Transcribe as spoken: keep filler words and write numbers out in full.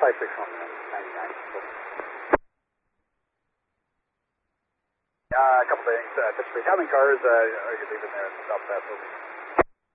five six one ninety-nine. Uh, a couple things. Uh, touch base. How many cars uh, are you leaving there in the South Paso?